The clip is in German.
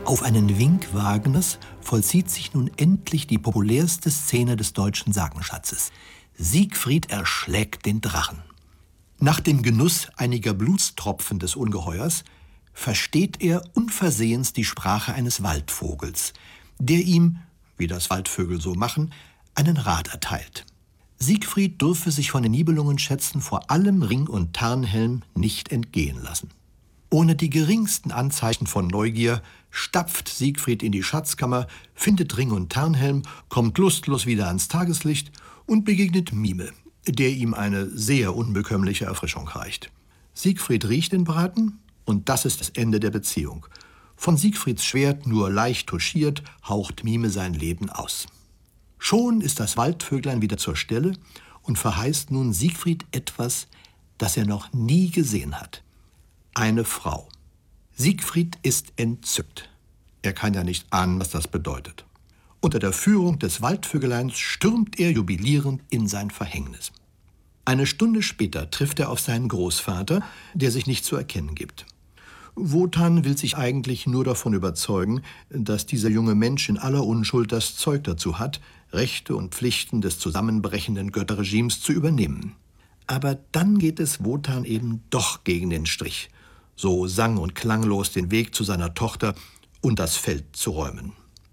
Auf einen Wink Wagners vollzieht sich nun endlich die populärste Szene des deutschen Sagenschatzes. Siegfried erschlägt den Drachen. Nach dem Genuss einiger Blutstropfen des Ungeheuers versteht er unversehens die Sprache eines Waldvogels, der ihm, wie das Waldvögel so machen, einen Rat erteilt. Siegfried dürfe sich von den Nibelungenschätzen vor allem Ring und Tarnhelm nicht entgehen lassen. Ohne die geringsten Anzeichen von Neugier stapft Siegfried in die Schatzkammer, findet Ring und Tarnhelm, kommt lustlos wieder ans Tageslicht und begegnet Mime, der ihm eine sehr unbekömmliche Erfrischung reicht. Siegfried riecht den Braten und das ist das Ende der Beziehung. Von Siegfrieds Schwert nur leicht touchiert, haucht Mime sein Leben aus. Schon ist das Waldvöglein wieder zur Stelle und verheißt nun Siegfried etwas, das er noch nie gesehen hat. Eine Frau. Siegfried ist entzückt. Er kann ja nicht ahnen, was das bedeutet. Unter der Führung des Waldvögeleins stürmt er jubilierend in sein Verhängnis. Eine Stunde später trifft er auf seinen Großvater, der sich nicht zu erkennen gibt. Wotan will sich eigentlich nur davon überzeugen, dass dieser junge Mensch in aller Unschuld das Zeug dazu hat, Rechte und Pflichten des zusammenbrechenden Götterregimes zu übernehmen. Aber dann geht es Wotan eben doch gegen den Strich, so sang- und klanglos den Weg zu seiner Tochter und das Feld zu räumen.